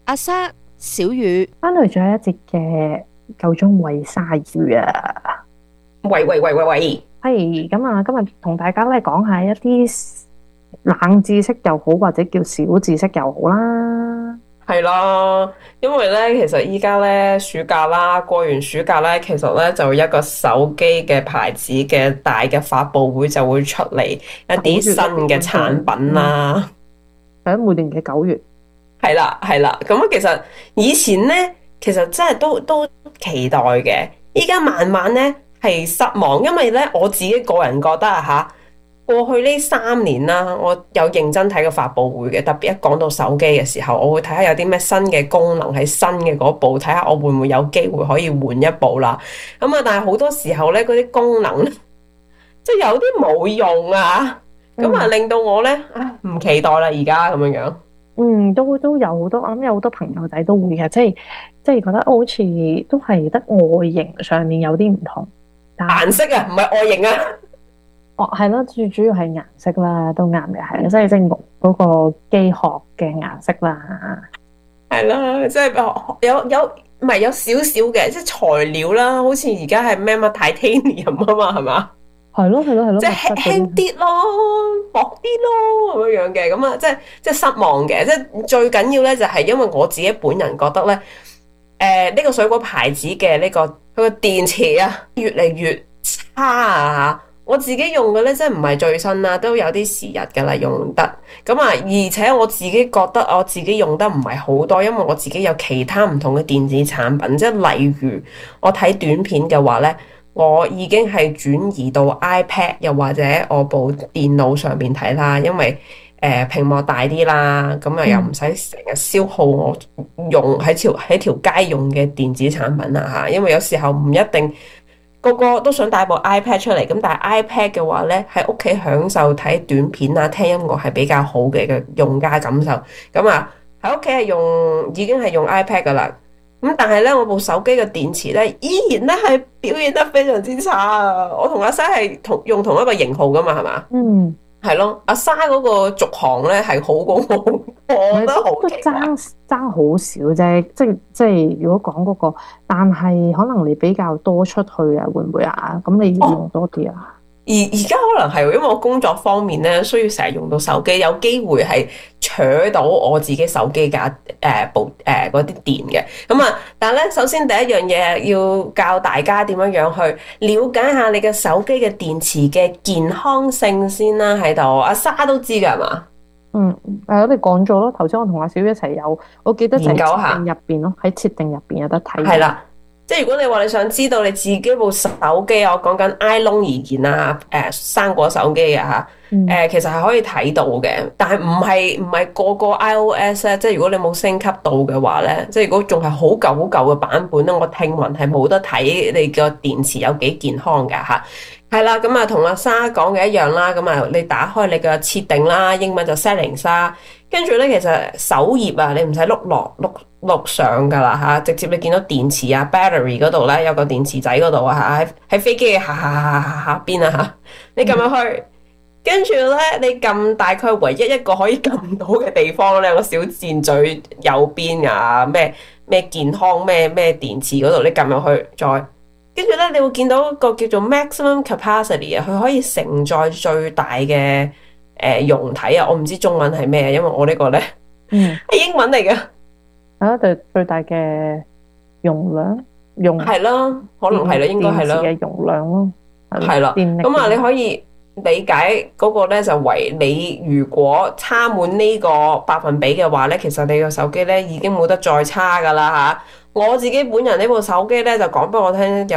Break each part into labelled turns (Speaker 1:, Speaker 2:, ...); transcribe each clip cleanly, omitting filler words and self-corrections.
Speaker 1: 阿莎、小雨，
Speaker 2: 翻去咗一節嘅夠鐘喂鯊魚啊！
Speaker 3: 喂喂喂喂喂，
Speaker 2: 係咁啊，今日同大家咧講下一啲冷知識又好，或者叫小知識又好啦。
Speaker 3: 係啦，因為咧，其實依家咧暑假啦，過完暑假咧，其實咧就一個手機嘅牌子嘅大嘅發佈會就會出嚟一啲新嘅產品啦。
Speaker 2: 喺每年嘅9月，
Speaker 3: 係啦係啦，咁其實以前咧，其實真係都期待嘅，依家慢慢咧係失望，因為咧我自己個人覺得啊吓。過去呢3年啦，我有認真睇過發佈會嘅，特別一講到手機嘅時候，我會睇下有啲咩新嘅功能喺新嘅嗰部，睇下我會唔會有機會可以換一部啦。咁啊，但係好多時候咧，嗰啲功能即係有啲冇用啊，咁啊令到我咧唔期待啦，而家咁樣樣。
Speaker 2: 都有好多，我諗有好多朋友仔都會嘅，即係覺得好似都係得外形上面有啲唔同，但係
Speaker 3: 顏色啊，唔係外形啊。
Speaker 2: 哦係咯，最主要係顏色啦，都啱嘅，係即係嗰個機殼嘅顏色啦。
Speaker 3: 係啦，即係有唔係有少少嘅，即係材料啦，好似而家係咩嘛 titanium 啊嘛，係嘛？
Speaker 2: 係咯，
Speaker 3: 即係輕啲咯，薄啲咯咁樣樣嘅，咁啊即係失望嘅，即係最緊要咧就係因為我自己本人覺得咧，呢個水果牌子嘅呢個佢個電池啊越嚟越差啊！我自己用嘅咧，真係唔係最新啦，都有啲時日㗎啦，用得咁啊！而且我自己覺得我自己用得唔係好多，因為我自己有其他唔同嘅電子產品，即係例如我睇短片嘅話咧，我已經係轉移到 iPad 又或者我部電腦上邊睇啦，因為屏幕大啲啦，咁又唔使成日消耗我用喺條街用嘅電子產品啦嚇，因為有時候唔一定。個個都想帶部 iPad 出嚟，咁但係 iPad 嘅話咧，喺屋企享受睇短片啊、聽音樂係比較好嘅用家感受。咁啊，喺屋企已經係用 iPad 噶啦。咁但係咧，我部手機嘅電池咧，依然咧係表現得非常之差啊！我同阿西係用同一個型號噶嘛，係嘛？
Speaker 2: 嗯。
Speaker 3: 係咯，阿莎嗰個續航咧係好過我覺得好
Speaker 2: 都爭好少啫，即係如果講嗰個，但係可能你比較多出去啊，會唔會啊？咁你要用多啲啊？
Speaker 3: 而家可能係，因為我工作方面咧，需要成日用到手機，有機會係搶到我自己手機架部嗰啲電嘅。咁啊，但係咧，首先第一樣嘢要教大家點樣樣去了解下你嘅手機嘅電池嘅健康性先啦。喺度，阿莎都知㗎係嘛？
Speaker 2: 我哋講咗咯。頭先我同阿小一齊有，我記得就係設定入邊咯，喺設定入邊有得睇。
Speaker 3: 係啦。即係如果你話你想知道你自己部手機，我講緊 iPhone 而言啊，生果手機啊嚇，其實係可以睇到嘅，但係唔係個個 iOS 咧，即係如果你冇升級到嘅話咧，即係如果仲係好舊好舊嘅版本咧，我聽聞係冇得睇你個電池有幾健康㗎嚇。係啦，咁啊同阿莎講嘅一樣啦，咁啊你打開你嘅設定啦，英文就 settings 啦，跟住咧其實首頁啊，你唔使碌上噶啦嚇，直接你見到電池啊 battery 嗰度咧有個電池仔嗰度啊嚇，喺飛機嘅下邊啊嚇，你撳入去，跟住咧你撳大概唯一一個可以撳到嘅地方咧，有個小箭嘴右邊啊，咩健康咩電池嗰度，你撳入去再。跟住咧，你會見到一個叫做 maximum capacity 啊，佢可以承載最大嘅容體啊。我唔知中文係咩，因為我呢個咧係英文嚟嘅。
Speaker 2: 最大嘅容量
Speaker 3: 係啦，可能係啦，應該係啦。
Speaker 2: 嘅容量咯，
Speaker 3: 係啦。咁啊，你可以理解嗰個咧就為你如果差滿呢個百分比嘅話咧，其實你個手機咧已經冇得再差噶啦嚇。我自己本人呢部手機咧就講俾我聽有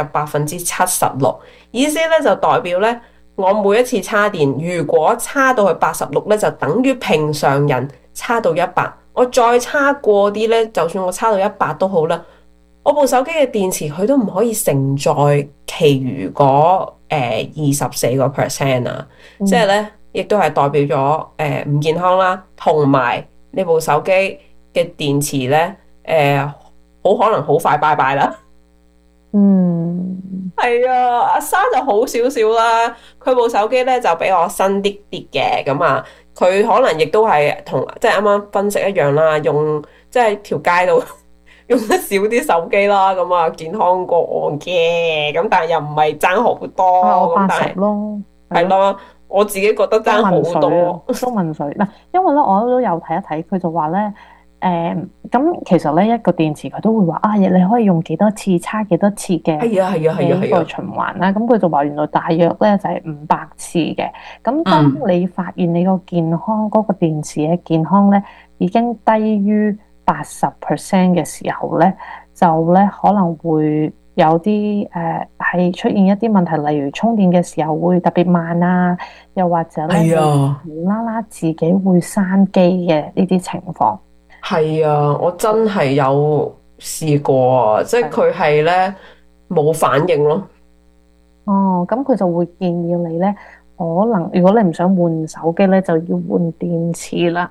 Speaker 3: 76%，意思咧就代表咧我每一次插電，如果插到去86咧，就等於平常人插到100。我再插過啲咧，就算我插到100都好啦，我部手機嘅電池佢都唔可以承載其餘嗰24%啊，即係咧亦都係代表咗唔健康啦，同埋呢部手機嘅電池咧好可能好快拜拜啦。係啊，阿莎就好少少啦，佢部手機咧就比我新啲啲嘅，咁啊，佢可能亦都係同即係啱啱分析一樣啦，即即係條街度用得少啲手機啦，咁啊健康過我嘅，咁但係又唔係爭好多，
Speaker 2: 我
Speaker 3: 咁但係
Speaker 2: 80咯，
Speaker 3: 係咯，我自己覺得爭好多。
Speaker 2: 都問水嗱，因為咧我都有睇一睇，佢就話咧。咁其實咧一個電池佢都會話啊，你可以用幾多次叉幾多次嘅一個循環啦。咁佢就話原來大約咧就係500次嘅。咁當你發現你個健康嗰個電池嘅健康咧已經低於80% 嘅時候咧，就咧可能會有啲係出現一啲問題，例如充電嘅時候會特別慢啊，又或者咧無啦啦自己會閂機嘅呢啲情況。
Speaker 3: 係啊，我真係有試過啊，即係佢係咧冇反應咯。
Speaker 2: 哦，咁佢就會建議你咧，可能如果你唔想換手機咧，就要換電池啦。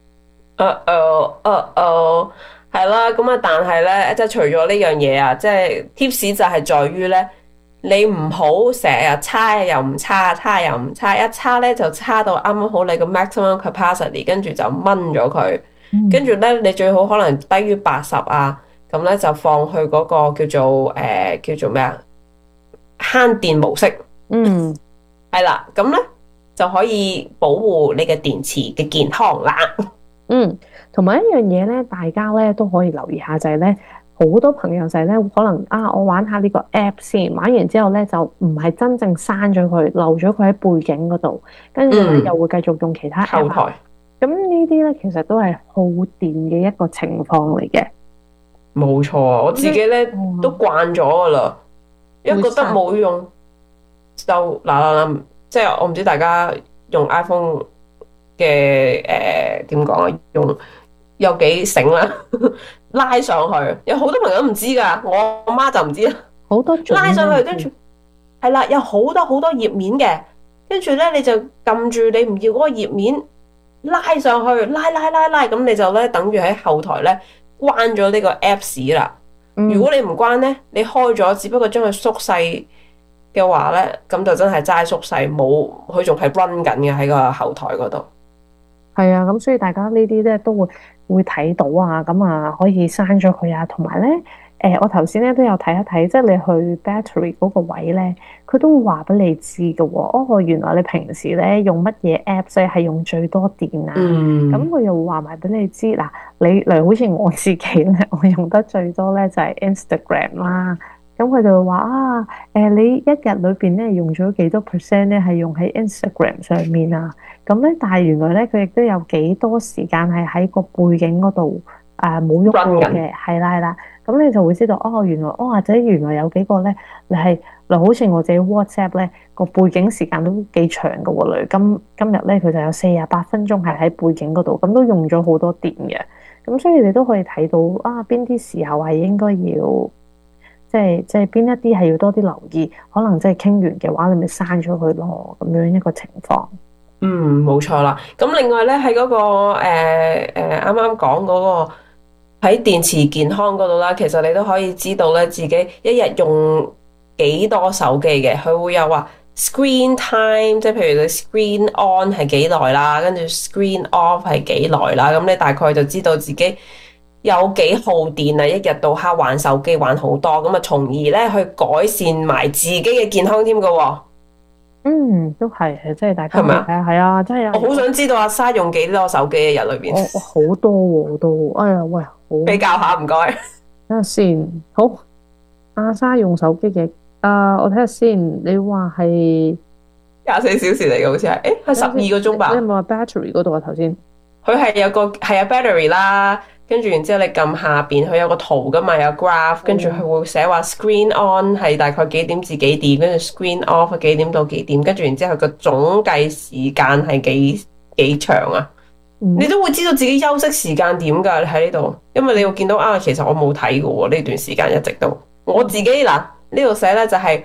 Speaker 3: 係啦，咁啊，但係咧，即係除咗呢樣嘢啊，即係 tips 就係在於咧，你唔好成日叉又唔叉，叉又唔叉，一叉咧就叉到啱啱好你個 maximum capacity，跟住就掹咗佢。跟住咧，你最好可能低於80啊，咁咧就放去嗰個叫做咩啊？慳電模式。係啦，咁咧就可以保護你嘅電池嘅健康啦。
Speaker 2: 同埋一樣嘢咧，大家咧都可以留意下就係咧，好多朋友就係咧可能我玩下呢個 app 先，玩完之後咧就唔係真正刪咗佢，留咗佢喺背景嗰度，跟住咧又會繼續用其他 app
Speaker 3: 後台。
Speaker 2: 咁呢啲咧，其實都係耗電嘅一個情況嚟嘅。
Speaker 3: 冇錯，我自己咧都慣咗噶啦，因為覺得冇用就嗱，即係我唔知大家用 iPhone 嘅點講啊，用有幾醒啦，拉上去，有好多朋友都唔知噶，我媽就唔知啦。好多拉上去，跟住係啦，有好多好多頁面嘅，跟住咧你就撳住你唔要嗰個頁面。拉上去，拉，咁你就咧等於喺後台咧關咗呢個 Apps 啦。如果你唔關咧，你開咗，只不過將佢縮細嘅話咧，咁就真係齋縮細，冇佢仲係 run 緊嘅喺個後台嗰度。係啊，咁所以大家呢啲咧都會睇到啊，咁啊可以刪咗佢啊，同埋咧。我頭先咧都有睇一睇，即係你去 battery 嗰個位咧，佢都會話俾你知嘅喎。哦，原來你平時咧用乜嘢 apps 咧係用最多電啊？咁佢又會話埋俾你知。嗱，例如好似我自己咧，我用得最多咧就係 Instagram 啦。咁佢就會話你一日裏邊咧用咗幾多 percent 咧係用喺 Instagram 上面啊？咁咧，但係原來咧佢亦都有幾多時間係喺個背景嗰度冇喐過嘅，係啦。咁你就會知道原來或者原來有幾個咧，你係好似我自己 WhatsApp 咧個背景時間都幾長嘅喎，例如今日咧佢就有48分鐘係喺背景嗰度，咁都用咗好多電嘅。咁所以你都可以睇到邊啲時候係應該要即係邊一啲係要多啲留意，可能即係傾完嘅話，你咪刪咗佢咯，咁樣一個情況。冇錯啦。咁另外咧喺嗰個啱啱講嗰個。喺電池健康嗰度啦，其實你都可以知道咧，自己一日用幾多手機嘅，佢會有話 screen time，即係譬如你 screen on 係幾耐啦，跟住 screen off 係幾耐啦，咁你大概就知道自己有幾耗電啊，一日到黑玩手機玩好多，咁啊，從而咧去改善埋自己嘅健康添噶喎。都係，即係大家係咪啊？係啊，真係。我好想知道阿莎用幾多手機一日裏邊。我好多喎，都。哎呀，喂，好。比較下，唔該。睇下先。好，阿莎用手機嘅，我睇下先。你話係24小時嚟嘅，好似係。係12個鐘吧？你有冇話 battery 嗰度啊？頭先。佢係有個係啊 battery 啦。跟住然之後，你撳下邊，佢有個圖噶嘛，有 graph，跟住佢會寫話 screen on 係大概幾點至幾點，跟住 screen off 係幾點到幾點，跟住然之後佢個總計時間係幾長啊？你都會知道自己休息時間點㗎喺呢度，因為你會見到其實我冇睇嘅喎呢段時間一直都我自己嗱呢度寫咧就係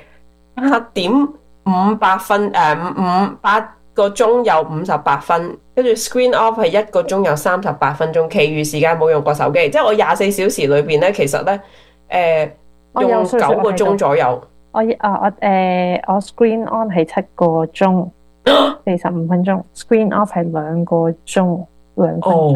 Speaker 3: 8點58分8個鐘有58分，跟住 screen off 係1個鐘有38分鐘，其餘時間冇用過手機，即係我24小時裏邊咧，其實咧用9個鐘左右。我 screen on 係7個鐘45分鐘，screen off 係2個鐘2分鐘。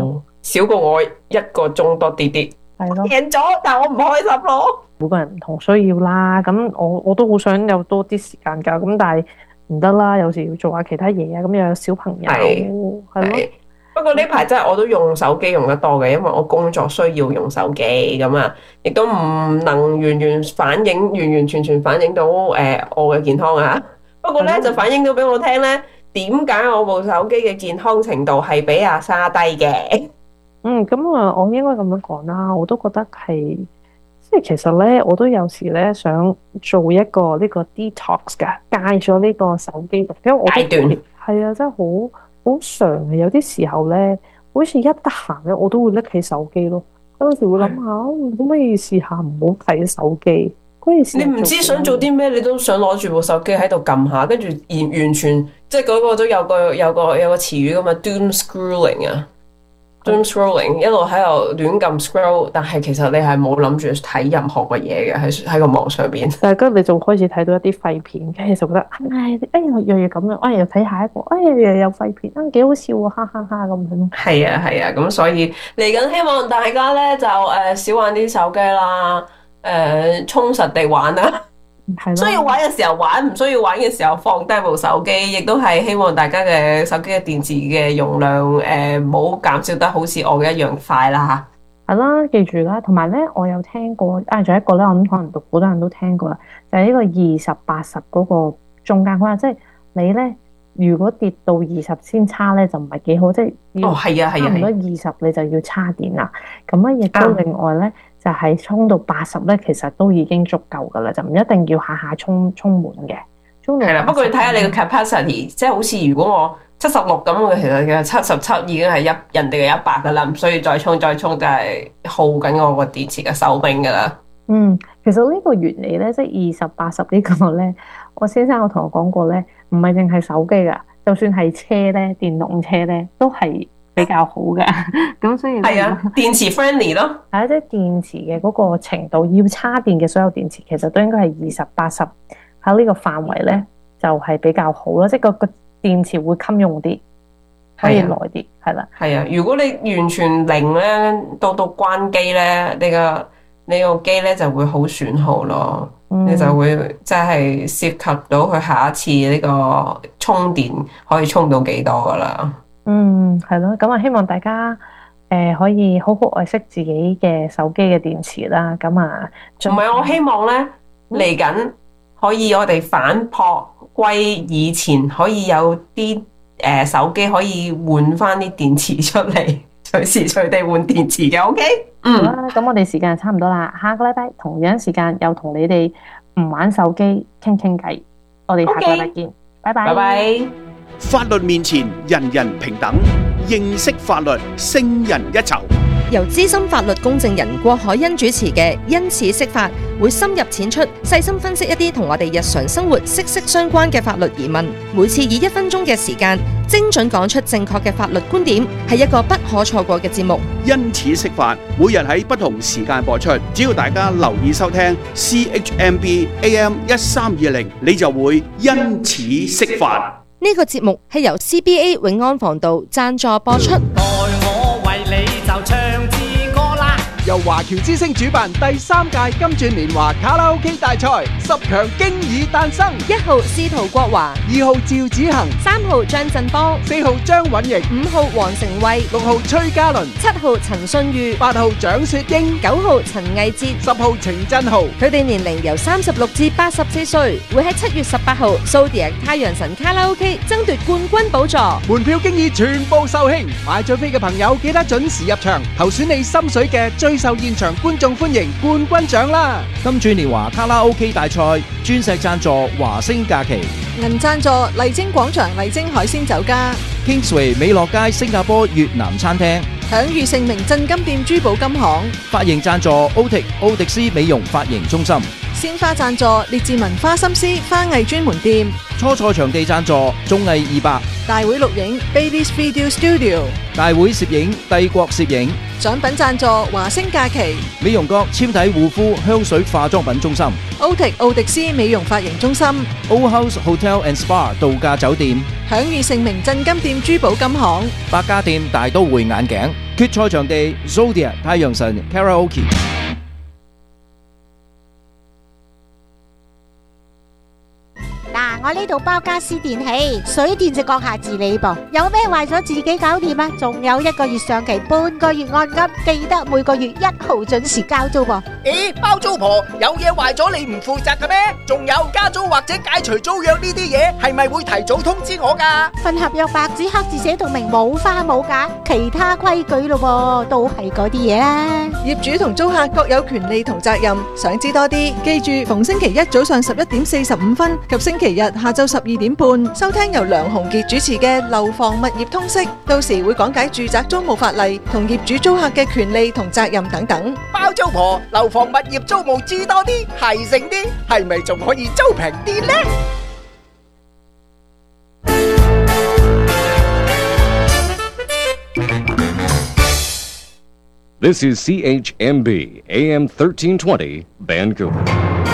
Speaker 3: 少過我1個鐘多啲啲。
Speaker 2: 係咯，
Speaker 3: 贏咗，但係我唔開心咯。
Speaker 2: 每個人唔同需要啦，咁我都好想有多啲時間㗎，咁但係唔得啦，有時要做下其他嘢啊，咁又有小朋友，係咯。
Speaker 3: 不過呢排真係我都用手機用得多嘅，因為我工作需要用手機咁啊，亦都唔能完全全反映到我嘅健康啊。不過咧就反映到俾我聽咧，點解我部手機嘅健康程度係比阿莎低嘅？
Speaker 2: 咁啊，我應該咁樣講啦，我都覺得係，即係其實咧，我都有時咧想做一個呢個 detox 嘅，戒咗呢個手機，因為我
Speaker 3: 階段
Speaker 2: 係啊，真係好常嘅，有啲時候咧，好似一得閒咧，我都會拎起手機咯，有時會諗下，可唔可以試下唔好睇手機？你
Speaker 3: 唔知想做啲咩，你都想攞住部手機喺度撳下，跟住完全即係嗰個都有個詞語噶嘛 ，doom scrolling 啊。doom scrolling 一路喺度亂撳 scroll， 但係其實你係冇諗住睇任何嘅嘢嘅喺個網上邊。
Speaker 2: 但係跟住你就開始睇到一啲廢片，跟住就覺得又咁樣，又睇下一個，又有廢片，幾好笑啊，哈哈哈咁樣。
Speaker 3: 係啊，咁所以嚟緊希望大家咧就少玩啲手機啦，充實地玩啦。需要玩嘅時候玩，唔需要玩嘅時候放低部手機，亦都係希望大家嘅手機嘅電池嘅容量唔好減少得好似我嘅一樣快啦吓。
Speaker 2: 係啦，記住啦，同埋咧，我有聽過仲有一個咧，我諗可能好多人都聽過啦，就係呢個20/80嗰個中間，佢話即係你咧，如果跌到20先叉咧，就唔係幾好，即係差唔多20你就要叉電啦。咁咧亦都另外咧。就係充到80咧，其實都已經足夠噶啦，就唔一定要下下充滿嘅。係啦，
Speaker 3: 不過你睇下你個 capacity，即係好似如果我76咁，其實嘅77已經係人哋嘅100噶啦，唔需要再充，就係耗緊我個電池嘅壽命噶啦。
Speaker 2: 其實呢個原理咧，即係20/80呢個咧，我先生有同我講過咧，唔係淨係手機噶，就算係車咧，電動車咧，都係比較好嘅，咁所以
Speaker 3: 係啊，電池 friendly 咯，
Speaker 2: 係即係電池嘅嗰個程度，要插電嘅所有電池，其實都應該係20/80喺呢個範圍咧，就係比較好咯，即係個電池會襟用啲，可以耐啲，係啦。係
Speaker 3: 啊，如果你完全零咧，到關機咧，你個機咧就會好損耗咯，你就會即係涉及到佢下一次呢個充電可以充到幾多噶啦。
Speaker 2: 係咯，咁啊，希望大家可以好好愛惜自己嘅手機嘅電池啦。咁啊，
Speaker 3: 唔係，我希望咧嚟緊可以我哋反璞歸以前，可以有啲手機可以換翻啲電池出嚟，隨時隨地換電池嘅。OK，
Speaker 2: 好啦，咁我哋時間差唔多啦，下個禮拜同樣時間又同你哋唔玩手機傾偈，我哋下個禮拜見，拜拜。
Speaker 4: 法律面前人人平等，認識法律勝人一籌。
Speaker 1: 由資深法律公證人郭海欣主持嘅因此釋法，會深入淺出，細心分析一啲同我哋日常生活息息相關嘅法律疑問。每次以1分鐘嘅時間，精準講出正確嘅法律觀點，係一個不可錯過嘅節目。
Speaker 4: 因此釋法，每日喺不同時間播出，只要大家留意收聽 CHMB AM 1320，你就會因此釋法。
Speaker 1: 呢個節目係由 CBA 永安防道贊助播出。
Speaker 5: 代我為你就唱支歌啦！
Speaker 6: 由華僑之星主辦第3屆金鑽年華卡拉 OK 大賽，10強經已誕生。
Speaker 1: 1號司徒國華
Speaker 6: ，2號趙子恒
Speaker 1: ，3號張振邦
Speaker 6: ，4號張允瑩
Speaker 1: ，5號黃成慧
Speaker 6: ，6號崔嘉倫
Speaker 1: ，7號陳信裕
Speaker 6: ，8號蔣雪英
Speaker 1: ，9號陳毅哲
Speaker 6: ，10號程振豪。
Speaker 1: 佢哋年齡由36至84歲，會喺7月18號蘇迪亞太陽神卡拉 OK 爭奪冠軍寶座。
Speaker 6: 門票經已全部售罄，買咗飛嘅朋友記得準時入場，投選你心水嘅最受現場觀眾歡迎冠軍獎啦！
Speaker 7: 金鑽年華卡拉 OK 大賽，鑽石贊助華星假期，
Speaker 8: 銀贊助麗晶廣場麗晶海鮮酒家，
Speaker 7: Kingsway 美樂街新加坡越南餐廳，
Speaker 8: 享譽盛名鎮金店珠寶金行，
Speaker 7: 髮型贊助奧迪斯美容髮型中心，
Speaker 8: 鮮花贊助列治文花心思花藝專門店。
Speaker 7: 初賽場地贊助綜藝200，
Speaker 8: 大會錄影 Bailey's Video Studio，
Speaker 7: 大會攝影帝國攝影，
Speaker 8: 獎品贊助華星假期，
Speaker 7: 美容閣纖體護膚香水化妝品中心，
Speaker 8: 奧迪斯美容髮型中心，
Speaker 7: O House Hotel and Spa 度假酒店，
Speaker 8: 享譽盛名鎮金店珠寶金行，
Speaker 7: 百家店大都會眼鏡，決賽場地 Zodia 太陽神 Karaoke。
Speaker 9: 我呢度包家私電器，水電就閣下自理噃，有咩壞咗自己搞掂啊！仲有1個月上期，半個月按金，記得每個月1號準時交租噃。
Speaker 10: 咦，包租婆有嘢壞咗你唔負責嘅咩？仲有加租或者解除租約呢啲嘢，係咪會提早通知我㗎？
Speaker 9: 份合約白紙黑字寫到明，冇花冇假，其他規矩咯喎，都係嗰啲嘢啦。
Speaker 8: 業主同租客各有權利同責任，想知多啲，記住逢星期一早上11:45及星期日下晝12點半，收聽由梁鴻傑主持嘅《樓房物業通識》，到時會講解住宅租務法例同業主租客嘅權利同責任等等。
Speaker 10: 包租婆樓房物業租務知多啲，係醒啲，係咪仲可以租平啲呢
Speaker 11: ？This is CHMB AM 1320 Vancouver。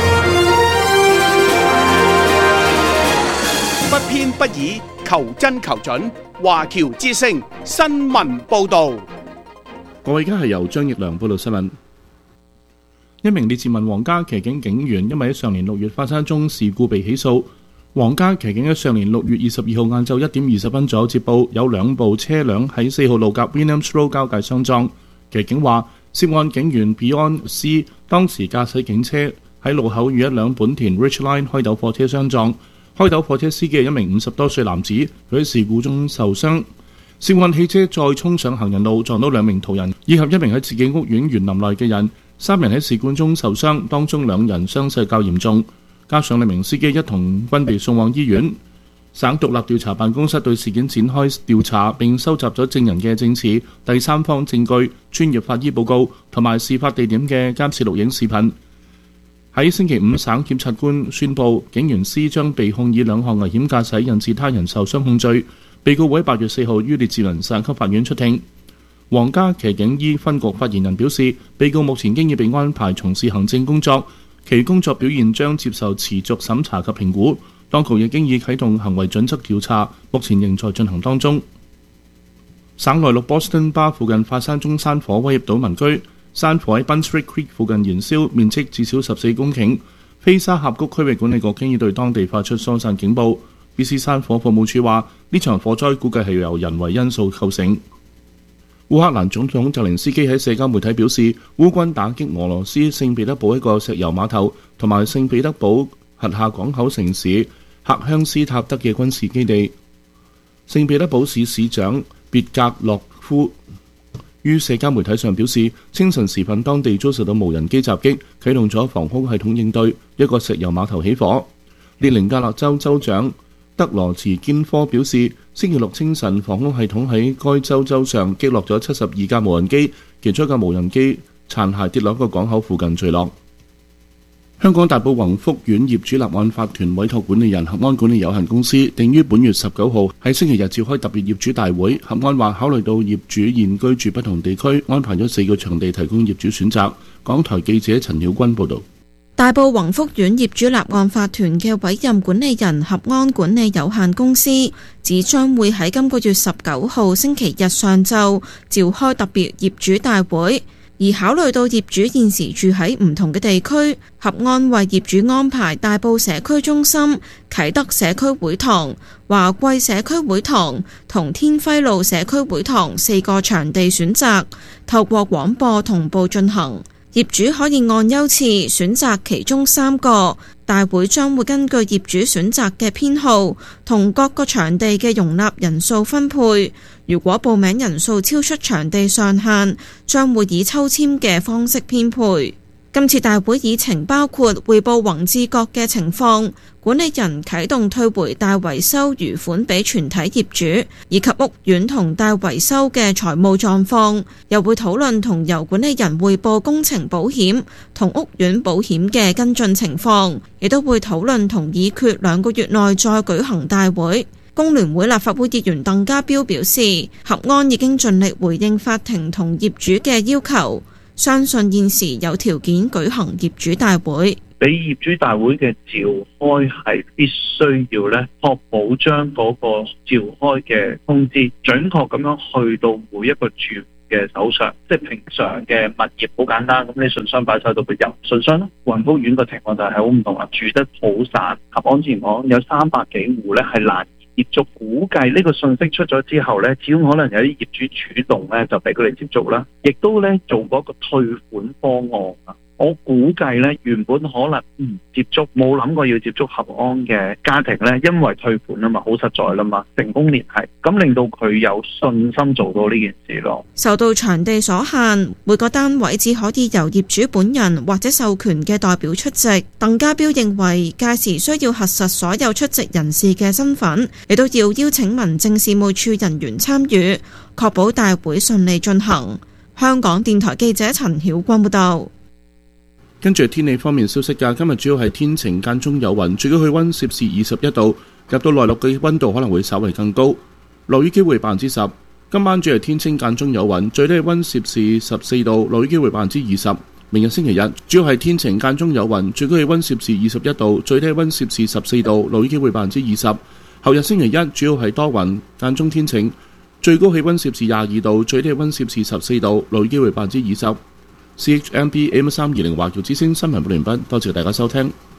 Speaker 4: 不偏不倚，求真求準。華僑之聲新聞報導。
Speaker 12: 各位，而家係由張奕良報道新聞。一名列治文皇家騎警警員因為喺上年6月發生一宗事故被起訴。皇家騎警喺上年6月22號晏晝1點20分左右接報，有2部車輛喺4號路甲 Williams Road 交界相撞。騎警話，涉案警員 Beyond C 當時駕駛警車喺路口與一輛本田 Ridgeline 開斗貨車相撞。開斗貨車司機係一名50多歲男子，佢喺事故中受傷。涉案汽車再衝上行人路，撞到2名途人以及一名喺自己屋苑園林內嘅人，3人喺事故中受傷，當中2人傷勢較嚴重，加上2名司機一同均被送往醫院。省獨立調查辦公室對事件展開調查，並收集咗證人嘅證詞、第三方證據、專業法醫報告同埋事發地點嘅監視錄影視頻。喺星期5，省檢察官宣布警員 C 將被控以2項危險駕駛引致他人受傷控罪。被告會喺8月4號於列治文省級法院出庭。皇家騎警醫分局發言人表示，被告目前經已被安排從事行政工作，其工作表現將接受持續審查及評估。當局亦經已啟動行為準則調查，目前仍在進行當中。省內陸 Boston Bar 附近發生宗山火，威脅到民居。山火喺 Bunswick Creek 附近燃燒，面積至少14公頃。菲沙峽谷區域管理局經已對當地發出疏散警報。BC 山火服務處話，呢場火災估計係由人為因素構成。烏克蘭總統澤連斯基喺社交媒體表示，烏軍打擊俄羅斯聖彼得堡一個石油碼頭同埋聖彼得堡轄下港口城市赫香斯塔德嘅軍事基地。聖彼得堡市市長別格洛夫於社交媒體上表示，清晨時分當地遭受到無人機襲擊，啟動咗防空系統應對，一個石油碼頭起火。列寧格勒州州長德羅茨堅科表示，星期6清晨防空系統喺該州州上擊落咗72架無人機，其中一架無人機殘骸跌落一個港口附近墜落。香港大埔宏福苑業主立案法團委託管理人合安管理有限公司定於本月19號喺星期日召開特別業主大會。合安話考慮到業主現居住不同地區，安排咗4個場地提供業主選擇。港台記者陳曉君報導。
Speaker 13: 大埔宏福苑業主立案法團嘅委任管理人合安管理有限公司指將會喺今個月19號星期日上晝召開特別業主大會。而考慮到業主現時住喺唔同嘅地區，合安為業主安排大埔社區中心、啟德社區會堂、華貴社區會堂同天輝路社區會堂4個場地選擇，透過廣播同步進行。業主可以按優次選擇其中3個，大會將會根據業主選擇嘅編號同各個場地嘅容納人數分配。如果報名人數超出場地上限，將會以抽籤嘅方式編配。 今次大會議程包括匯報宏志閣嘅情況、管理人啟動退回大維修餘款俾全體業主，以及屋苑同大維修嘅財務狀況，又會討論同由管理人匯報工程保險同屋苑保險嘅跟進情況，亦都會討論同議決2個月內再舉行大會。工聯會立法會議員鄧家彪表示，合安已經盡力回應法庭同業主嘅要求，相信現時有條件舉行業主大會。
Speaker 14: 俾業主大會嘅召開係必須要咧，確保將嗰個召開嘅通知準確咁樣去到每一個住嘅手上。即係平常嘅物業好簡單，咁你信箱擺晒到佢入信箱咯。雲福苑個情況就係好唔同啦，住得好散。合安之前講有300幾戶咧係難以接觸，估計呢個信息出咗之後咧，只要可能有啲業主主動咧就俾佢哋接觸啦，亦都咧做嗰個退款方案啊。我估計咧，原本可能唔接觸，冇諗過要接觸合安嘅家庭咧，因為退款啊嘛，好實在啦嘛，成功聯繫，咁令到佢有信心做到呢件事咯。
Speaker 13: 受到場地所限，每個單位只可以由業主本人或者授權嘅代表出席。鄧家彪認為，屆時需要核實所有出席人士嘅身份，亦都要邀請民政事務處人員參與，確保大會順利進行。香港電台記者陳曉君報道。
Speaker 12: 跟住天氣方面消息㗎，今日主要係天晴間中有雲，最高氣溫攝氏21度，入到內陸嘅溫度可能會稍為更高，落雨機會10%。今晚主要係天晴間中有雲，最低氣溫攝氏14度，落雨機會20%。明日星期日主要係天晴間中有雲，最高氣溫攝氏21度，最低氣溫攝氏14度，落雨機會20%。後日星期一主要係多雲間中天晴，最高氣溫攝氏22度，最低氣溫攝氏14度，落雨機會20%。CHMB AM 320華僑之聲新聞報道完畢，多謝大家收聽。